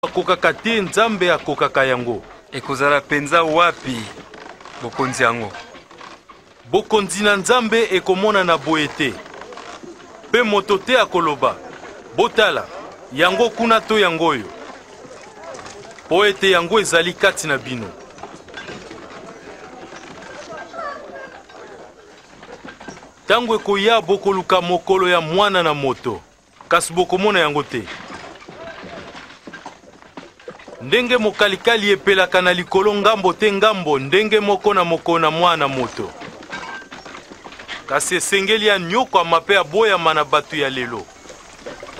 akokaka te nzambe akokaka yango. Ekozala penza wapi bokonzi yango? Bokonzi na nzambe ekomona na boye te. Pe moto te akoloba botala yango kuna to yango oyo. Po ete yango ezali kati na bino. Tango ekoya bokoluka mokolo ya mwana na moto, kasi bokomona yango te. Ndenge mokalikali epelaka na likolo ngambo te ngambo, ndenge moko na mwana moto. Kasi esengeli ya nyoko amape aboyama na batu ya lelo.